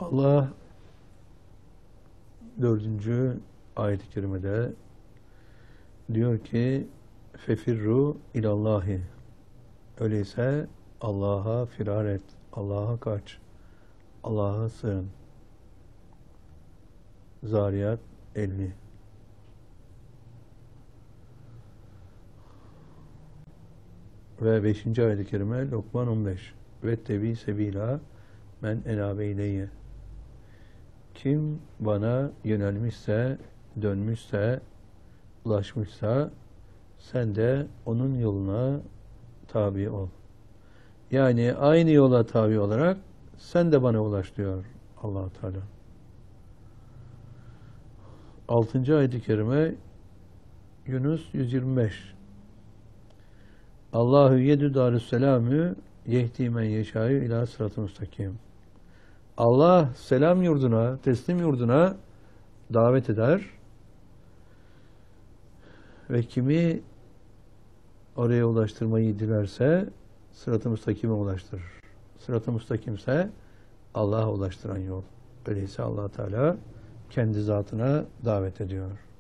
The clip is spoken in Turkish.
Allah 4. ayet-i kerimede diyor ki fefirru ilallahi, öyleyse Allah'a firar et, Allah'a kaç, Allah'a sığın. Zariyat 50. Ve 5. ayet-i kerime Lokman 15. Ve tebi sebila men enabe ileyye. Kim bana yönelmişse, dönmüşse, ulaşmışsa sen de onun yoluna tabi ol. Yani aynı yola tabi olarak sen de bana ulaş diyor Allah Teala. 6. ayet-i kerime Yunus 125. Allahu yedü darüsselamü yehdi men yeşâ'yu ilâ sırat-ı müstakim. Allah selam yurduna, teslim yurduna davet eder ve kimi oraya ulaştırmayı dilerse sırat-ı müstakime ulaştırır. Sırat-ı müstakimse Allah'a ulaştıran yol. Öyleyse Allah Teala kendi zatına davet ediyor.